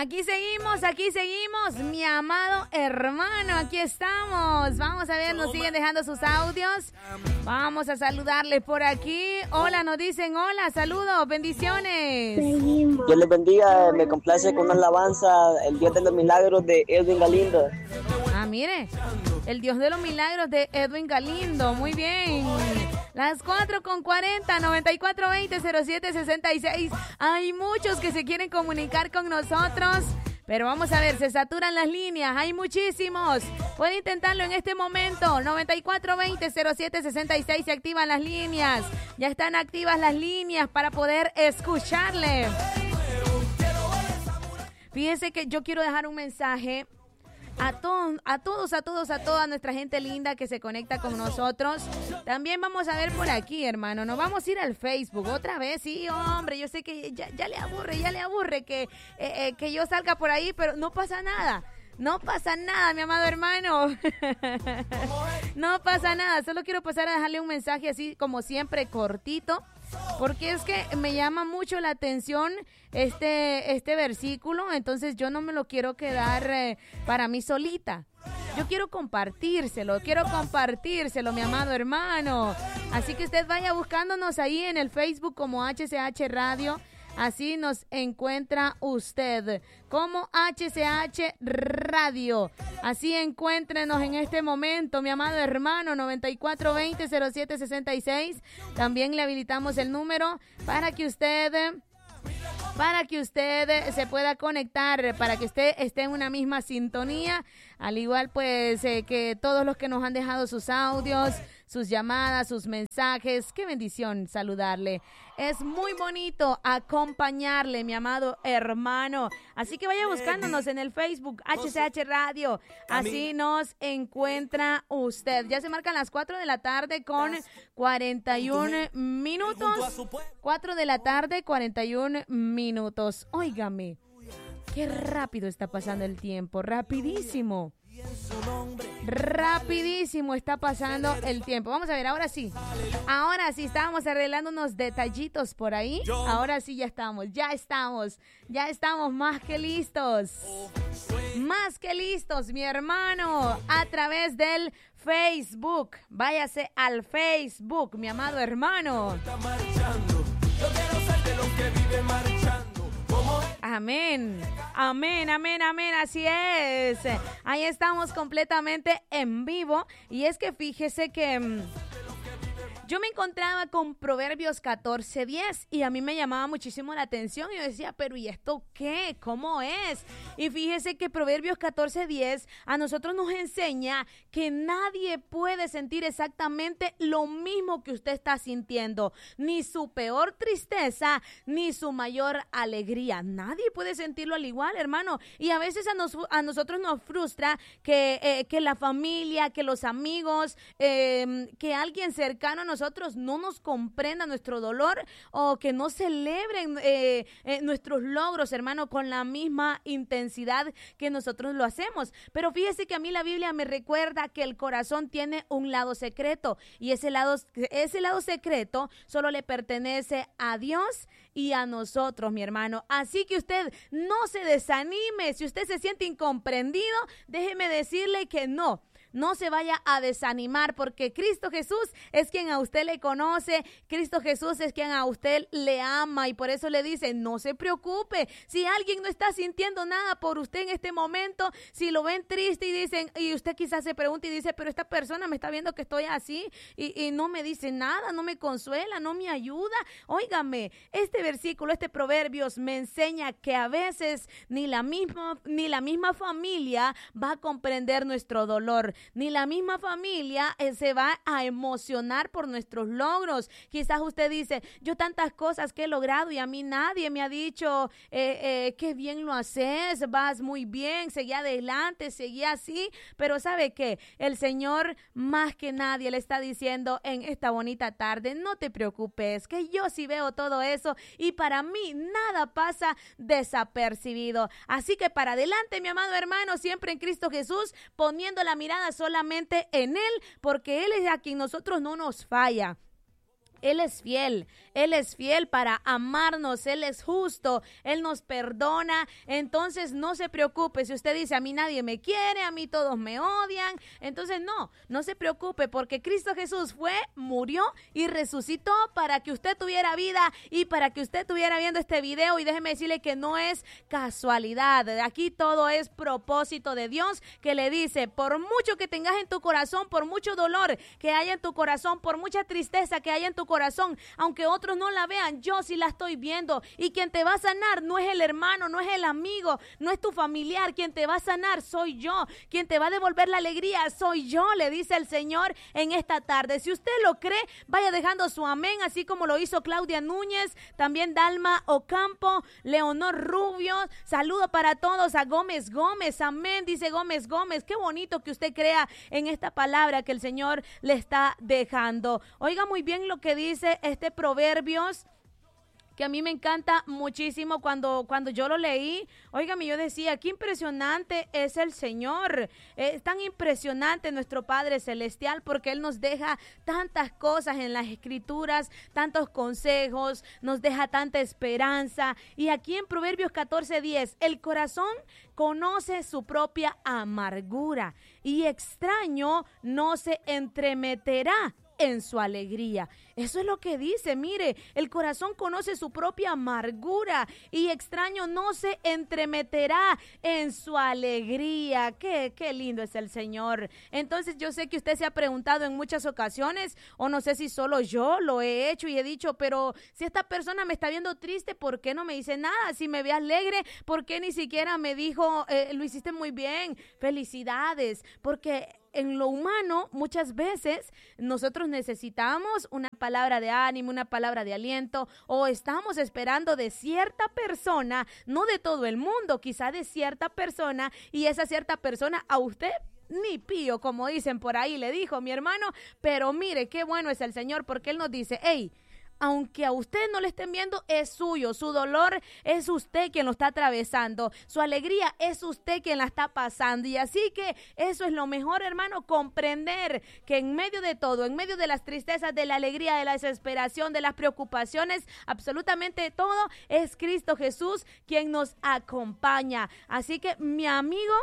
Aquí seguimos, mi amado hermano, aquí estamos. Vamos a ver, nos siguen dejando sus audios. Vamos a saludarles por aquí. Hola, nos dicen hola, saludos, bendiciones. Dios les bendiga, me complace con una alabanza, el Dios de los Milagros de Edwin Galindo. Ah, mire, el Dios de los Milagros de Edwin Galindo, muy bien. Las 4:40, 9420-0766. Hay muchos que se quieren comunicar con nosotros, pero vamos a ver, se saturan las líneas, hay muchísimos. Puede intentarlo en este momento, 9420-0766, se activan las líneas. Ya están activas las líneas para poder escucharle. Fíjese que yo quiero dejar un mensaje a toda nuestra gente linda que se conecta con nosotros. También vamos a ver por aquí, hermano, nos vamos a ir al Facebook otra vez. Sí, hombre, yo sé que ya le aburre que yo salga por ahí, pero no pasa nada. No pasa nada, mi amado hermano. No pasa nada, solo quiero pasar a dejarle un mensaje así como siempre cortito, porque es que me llama mucho la atención este versículo, entonces yo no me lo quiero quedar para mí solita. Yo quiero compartírselo, mi amado hermano. Así que usted vaya buscándonos ahí en el Facebook como HCH Radio. Así nos encuentra usted como HCH Radio. Así encuéntrenos en este momento, mi amado hermano, 9420-0766. También le habilitamos el número para que usted se pueda conectar, para que usted esté en una misma sintonía, al igual pues que todos los que nos han dejado sus audios, sus llamadas, sus mensajes. Qué bendición saludarle. Es muy bonito acompañarle, mi amado hermano. Así que vaya buscándonos en el Facebook, HCH Radio. Así nos encuentra usted. Ya se marcan las 4 de la tarde con 41 minutos. 4 de la tarde, 41 minutos. Óigame, qué rápido está pasando el tiempo. Rapidísimo está pasando el tiempo. Vamos a ver, ahora sí, estábamos arreglando unos detallitos por ahí. Ahora sí ya estamos más que listos, mi hermano, a través del Facebook. Váyase al Facebook, mi amado hermano. Yo quiero ser de los que viven marchando. Amén, así es. Ahí estamos completamente en vivo. Y es que fíjese que yo me encontraba con Proverbios 14:10 y a mí me llamaba muchísimo la atención. Y yo decía, pero ¿y esto qué? ¿Cómo es? Y fíjese que Proverbios 14:10 a nosotros nos enseña que nadie puede sentir exactamente lo mismo que usted está sintiendo. Ni su peor tristeza, ni su mayor alegría. Nadie puede sentirlo al igual, hermano. Y a veces a nosotros nos frustra que la familia, que los amigos, que alguien cercano a nosotros no nos comprenda nuestro dolor, o que no celebren nuestros logros, hermano, con la misma intensidad que nosotros lo hacemos. Pero fíjese que a mí la Biblia me recuerda que el corazón tiene un lado secreto, y ese lado secreto solo le pertenece a Dios y a nosotros, mi hermano. Así que usted no se desanime. Si usted se siente incomprendido, déjeme decirle que no se vaya a desanimar, porque Cristo Jesús es quien a usted le conoce, Cristo Jesús es quien a usted le ama, y por eso le dice, no se preocupe. Si alguien no está sintiendo nada por usted en este momento, si lo ven triste y usted quizás se pregunta y dice, pero esta persona me está viendo que estoy así y no me dice nada, no me consuela, no me ayuda. Óigame, este versículo, este Proverbios me enseña que a veces ni la misma familia va a comprender nuestro dolor. Ni la misma familia se va a emocionar por nuestros logros. Quizás usted dice, yo tantas cosas que he logrado y a mí nadie me ha dicho qué bien lo haces, vas muy bien, seguí adelante, seguí así. Pero ¿sabe qué? El Señor más que nadie le está diciendo en esta bonita tarde, no te preocupes, que yo sí veo todo eso y para mí nada pasa desapercibido. Así que para adelante, mi amado hermano, siempre en Cristo Jesús, poniendo la mirada solamente en Él, porque Él es a quien nosotros no nos falla. Él es fiel. Él es fiel para amarnos. Él es justo. Él nos perdona. Entonces no se preocupe. Si usted dice, a mí nadie me quiere, a mí todos me odian. Entonces no se preocupe, porque Cristo Jesús murió y resucitó para que usted tuviera vida y para que usted estuviera viendo este video. Y déjeme decirle que no es casualidad. Aquí todo es propósito de Dios, que le dice, por mucho que tengas en tu corazón, por mucho dolor que haya en tu corazón, por mucha tristeza que haya en tu corazón, aunque otros no la vean, yo sí la estoy viendo. Y quien te va a sanar no es el hermano, no es el amigo, no es tu familiar. Quien te va a sanar soy yo. Quien te va a devolver la alegría soy yo, le dice el Señor en esta tarde. Si usted lo cree, vaya dejando su amén, así como lo hizo Claudia Núñez, también Dalma Ocampo, Leonor Rubio. Saludo para todos, a Gómez Gómez, amén, dice Gómez Gómez. Qué bonito que usted crea en esta palabra que el Señor le está dejando. Oiga muy bien lo que dice este Proverbios, que a mí me encanta muchísimo. Cuando yo lo leí, óigame, yo decía, qué impresionante es el Señor. Es tan impresionante nuestro Padre Celestial, porque Él nos deja tantas cosas en las Escrituras, tantos consejos, nos deja tanta esperanza. Y aquí en Proverbios 14:10, el corazón conoce su propia amargura y extraño no se entremeterá en su alegría. Eso es lo que dice, mire, el corazón conoce su propia amargura y extraño no se entremeterá en su alegría. Qué lindo es el Señor. Entonces yo sé que usted se ha preguntado en muchas ocasiones, o no sé si solo yo lo he hecho y he dicho, pero si esta persona me está viendo triste, ¿por qué no me dice nada? Si me ve alegre, ¿por qué ni siquiera me dijo, lo hiciste muy bien, felicidades? Porque en lo humano, muchas veces nosotros necesitamos una palabra de ánimo, una palabra de aliento, o estamos esperando de cierta persona, no de todo el mundo, quizá de cierta persona, y esa cierta persona a usted ni pío, como dicen por ahí, le dijo mi hermano. Pero mire, qué bueno es el Señor, porque Él nos dice, hey, aunque a usted no le estén viendo, es suyo. Su dolor es usted quien lo está atravesando. Su alegría es usted quien la está pasando. Y así que eso es lo mejor, hermano, comprender que en medio de todo, en medio de las tristezas, de la alegría, de la desesperación, de las preocupaciones, absolutamente todo, es Cristo Jesús quien nos acompaña. Así que mi amigo,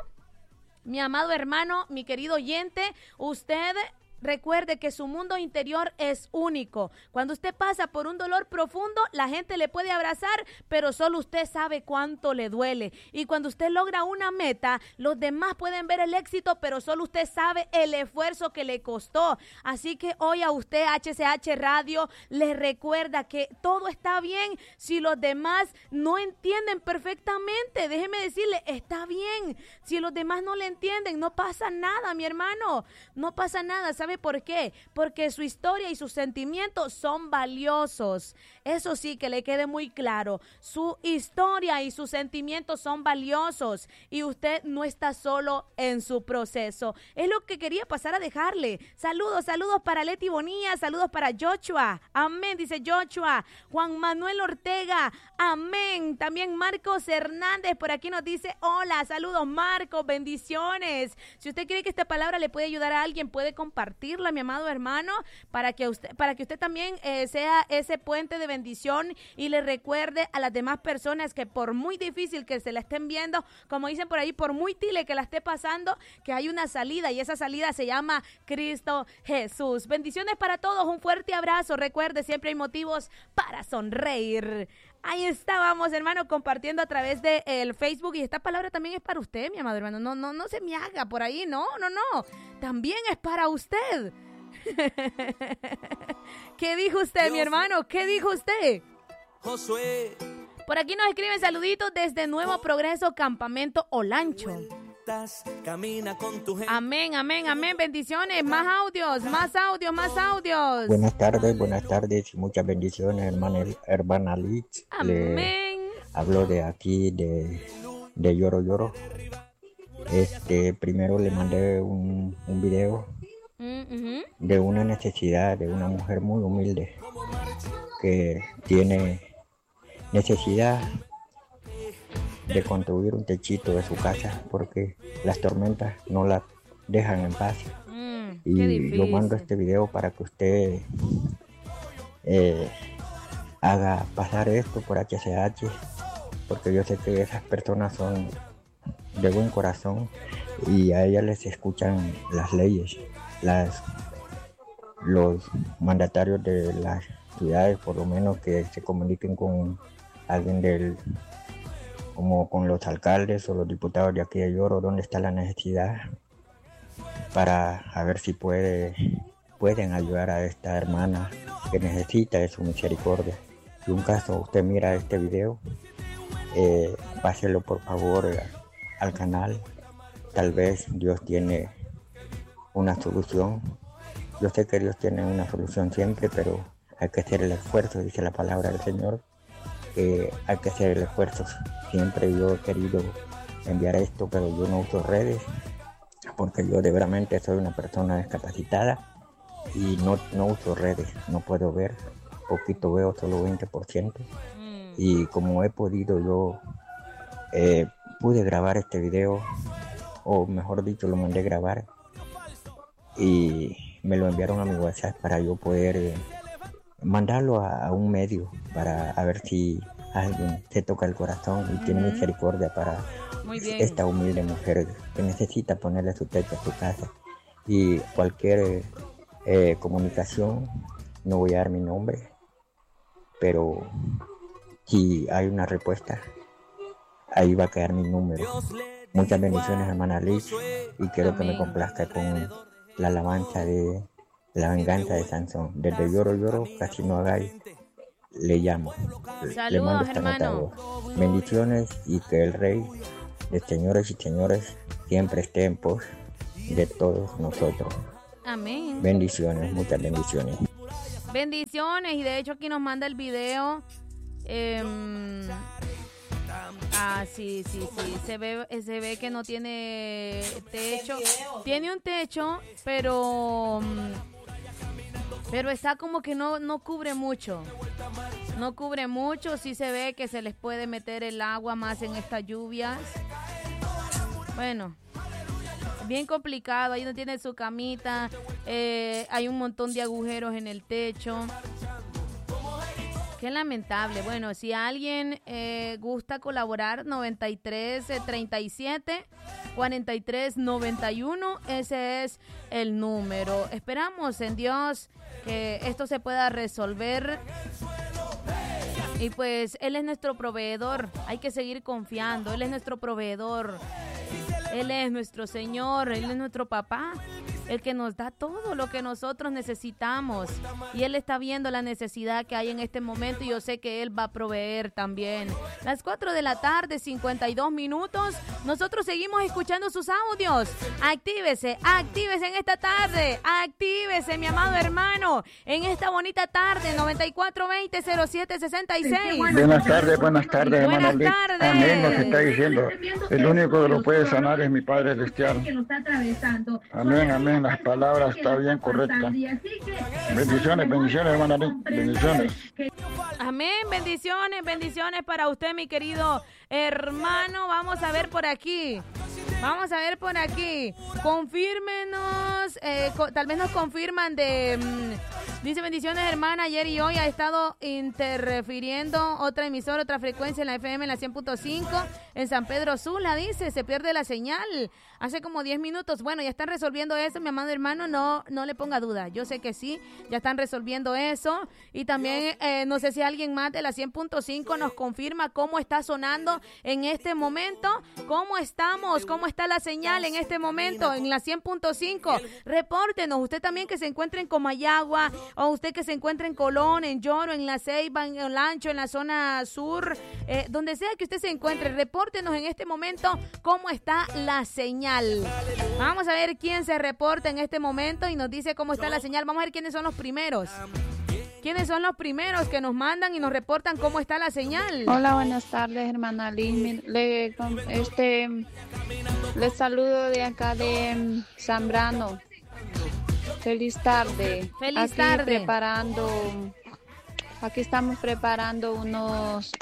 mi amado hermano, mi querido oyente, usted recuerde que su mundo interior es único. Cuando usted pasa por un dolor profundo, la gente le puede abrazar, pero solo usted sabe cuánto le duele. Y cuando usted logra una meta, los demás pueden ver el éxito, pero solo usted sabe el esfuerzo que le costó. Así que hoy a usted, HCH Radio, le recuerda que todo está bien si los demás no entienden perfectamente. Déjeme decirle, está bien. Si los demás no le entienden, no pasa nada, mi hermano. No pasa nada. ¿Sabe por qué? Porque su historia y sus sentimientos son valiosos. Eso sí, que le quede muy claro. Su historia y sus sentimientos son valiosos y usted no está solo en su proceso. Es lo que quería pasar a dejarle. Saludos para Leti Bonilla, saludos para Joshua. Amén, dice Joshua. Juan Manuel Ortega, amén. También Marcos Hernández por aquí nos dice hola, saludos Marcos, bendiciones. Si usted cree que esta palabra le puede ayudar a alguien, puede compartirla, mi amado hermano, para que usted también sea ese puente de bendición y le recuerde a las demás personas que por muy difícil que se la estén viendo, como dicen por ahí, por muy tile que la esté pasando, que hay una salida y esa salida se llama Cristo Jesús. Bendiciones para todos, un fuerte abrazo. Recuerde, siempre hay motivos para sonreír. Ahí estábamos, hermano, compartiendo a través de el Facebook, y esta palabra también es para usted, mi amado hermano. No se me haga por ahí, no. También es para usted. ¿Qué dijo usted, mi hermano? ¿Qué dijo usted? Josué. Por aquí nos escriben saluditos desde Nuevo Progreso, Campamento Olancho. Camina con tu gente. Amén. Bendiciones. Más audios. Buenas tardes y muchas bendiciones, hermana Liz. Amén. Hablo de aquí, de Lloro. Primero le mandé un video de una necesidad de una mujer muy humilde que tiene necesidad de construir un techito de su casa porque las tormentas no la dejan en paz. Y yo mando este video para que usted haga pasar esto por HCH, porque yo sé que esas personas son de buen corazón y a ellas les escuchan las leyes, los mandatarios de las ciudades, por lo menos que se comuniquen con alguien como con los alcaldes o los diputados de aquí de Lloro, donde está la necesidad, para ver si pueden ayudar a esta hermana que necesita de su misericordia. Si un caso usted mira este video, páselo por favor al canal. Tal vez Dios tiene una solución. Yo sé que Dios tiene una solución siempre, pero hay que hacer el esfuerzo, dice la palabra del Señor. Hay que hacer el esfuerzo. Siempre yo he querido enviar esto, pero yo no uso redes, porque yo de veramente soy una persona discapacitada y no uso redes, no puedo ver, poquito veo, solo 20%. Y como he podido, yo pude grabar este video, o mejor dicho, lo mandé grabar y me lo enviaron a mi WhatsApp para yo poder mandarlo a un medio para ver si alguien se toca el corazón y tiene misericordia para esta humilde mujer que necesita ponerle su techo a su casa. Y cualquier comunicación, no voy a dar mi nombre, pero si hay una respuesta, ahí va a quedar mi número. Muchas bendiciones, hermana Liz, y quiero que me complazca con la alabanza de la venganza de Sansón. Desde lloro, casi no hagáis, le llamo. Saludos, le mando esta hermano. nota. Bendiciones, y que el Rey de señores y señores siempre esté en pos de todos nosotros. Amén. Bendiciones, muchas bendiciones. Bendiciones, y de hecho aquí nos manda el video. Sí, se ve que no tiene techo. Tiene un techo, pero está como que no cubre mucho. No cubre mucho, sí se ve que se les puede meter el agua más en estas lluvias. Bueno, bien complicado, ahí no tiene su camita, hay un montón de agujeros en el techo. Qué lamentable. Bueno, si alguien gusta colaborar, 93 37 43 91, ese es el número. Esperamos en Dios que esto se pueda resolver. Y pues Él es nuestro proveedor, hay que seguir confiando. Él es nuestro proveedor, Él es nuestro Señor, Él es nuestro papá, el que nos da todo lo que nosotros necesitamos. Y Él está viendo la necesidad que hay en este momento, y yo sé que Él va a proveer también. Las 4 de la tarde, 52 minutos. Nosotros seguimos escuchando sus audios. Actívese en esta tarde. Actívese, mi amado hermano, en esta bonita tarde. 9420-0766. Buenas tardes, hermano. Buenas tardes. Amén, nos está diciendo. El único que lo puede sanar es mi Padre Celestial. Amén. Las palabras están bien correctas. Bendiciones, hermana Liz. Bendiciones. Amén, bendiciones para usted, mi querido hermano. Vamos a ver por aquí. Confírmenos, tal vez nos confirman dice: bendiciones, hermana. Ayer y hoy ha estado interfiriendo otra emisora, otra frecuencia en la FM, en la 100.5, en San Pedro Sula. Dice, se pierde la señal hace como 10 minutos. Bueno, ya están resolviendo eso, mi amado hermano, no le ponga duda. Yo sé que sí, ya están resolviendo eso. Y también, no sé si alguien más de la 100.5 nos confirma cómo está sonando en este momento. ¿Cómo estamos? ¿Cómo está la señal en este momento en la 100.5? Repórtenos. Usted también que se encuentre en Comayagua, o usted que se encuentre en Colón, en Lloro, en La Ceiba, en Olancho, en la zona sur, donde sea que usted se encuentre, repórtenos en este momento cómo está la señal. Vamos a ver quién se reporta en este momento y nos dice cómo está la señal. Vamos a ver quiénes son los primeros. ¿Quiénes son los primeros que nos mandan y nos reportan cómo está la señal? Hola, buenas tardes, hermana Liz. Le saludo de acá de Zambrano. Feliz tarde. Feliz tarde. Aquí estamos preparando unos...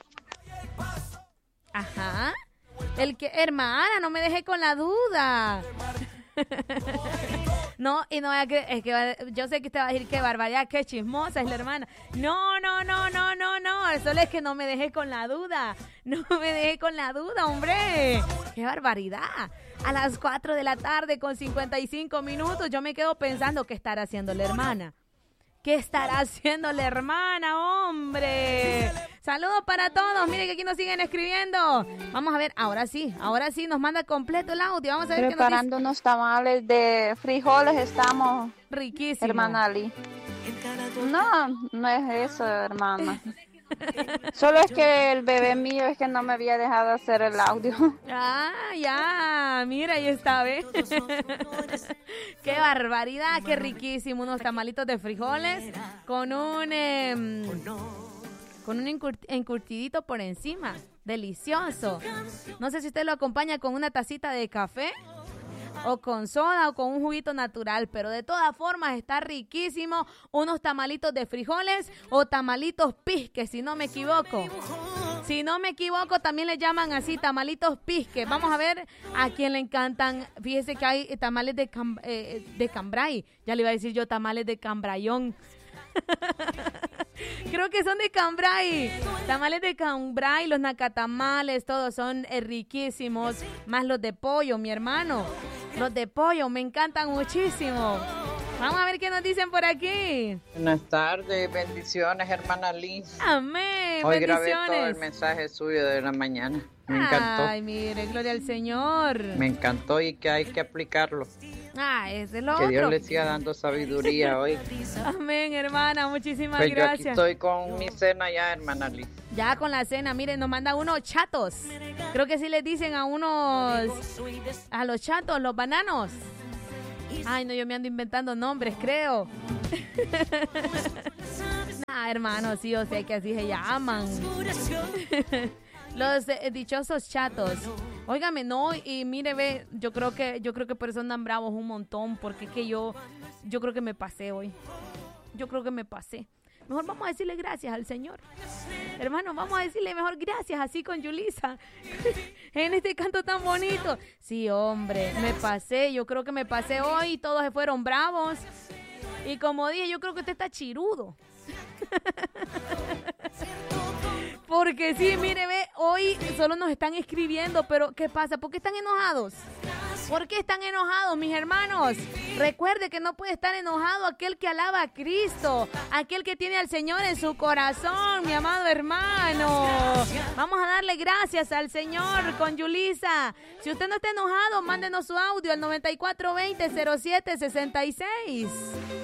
Ajá. Hermana, no me deje con la duda. No, y no, es que yo sé que usted va a decir qué barbaridad, qué chismosa es la hermana. No. Solo es que no me dejé con la duda. No me dejé con la duda, hombre. Qué barbaridad. A las 4 de la tarde con 55 minutos yo me quedo pensando qué estará haciendo la hermana. ¿Qué estará haciendo la hermana, hombre? Saludos para todos. Miren que aquí nos siguen escribiendo. Vamos a ver, ahora sí nos manda completo el audio. Vamos a ver preparando qué nos unos tamales de frijoles estamos. Riquísimo. Hermana Ali. No es eso, hermana. Solo es que el bebé mío es que no me había dejado hacer el audio. Ah, ya, mira, ahí está, ¿ves? Qué barbaridad, qué riquísimo. Unos tamalitos de frijoles con un encurtidito por encima. Delicioso. No sé si usted lo acompaña con una tacita de café o con soda o con un juguito natural, pero de todas formas está riquísimo. Unos tamalitos de frijoles o tamalitos pisques, si no me equivoco. Si no me equivoco, también le llaman así, tamalitos pisques. Vamos a ver a quién le encantan. Fíjese que hay tamales de cambray. Ya le iba a decir yo tamales de cambrayón. Creo que son de cambray. Tamales de cambray, los nacatamales, todos son riquísimos. Más los de pollo, mi hermano. Los de pollo me encantan muchísimo. Vamos a ver qué nos dicen por aquí. Buenas tardes, bendiciones, hermana Liz. Amén, hoy bendiciones. Grabé todo el mensaje suyo de la mañana. Me encantó. Ay, mire, gloria al Señor. Me encantó y que hay que aplicarlo. Ese es lo que otro. Dios le siga dando sabiduría hoy. Amén, hermana, muchísimas pues gracias. Yo aquí estoy con mi cena ya, hermana Liz. Ya con la cena, miren, nos mandan unos chatos. Creo que sí les dicen a los chatos, los bananos. Ay, no, yo me ando inventando nombres, creo. Hermano, sí, o sea que así se llaman. Los dichosos chatos. Óigame, no, y mire, ve, yo creo que por eso andan bravos un montón, porque es que yo creo que me pasé hoy. Yo creo que me pasé. Mejor vamos a decirle gracias al Señor. Hermano, vamos a decirle mejor gracias, así con Yulisa. En este canto tan bonito. Sí, hombre, me pasé. Yo creo que me pasé hoy. Todos se fueron bravos. Y como dije, yo creo que usted está chirudo. Porque sí, mire, ve, hoy solo nos están escribiendo, pero ¿qué pasa? ¿Por qué están enojados? ¿Por qué están enojados, mis hermanos? Recuerde que no puede estar enojado aquel que alaba a Cristo, aquel que tiene al Señor en su corazón, mi amado hermano. Vamos a darle gracias al Señor con Yulisa. Si usted no está enojado, mándenos su audio al 9420-0766.